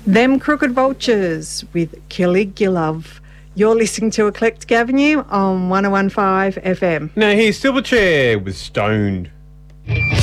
Them Crooked Vultures with Killigillove. You're listening to Eclectic Avenue on 101.5 FM. Now here's Silverchair with Stoned.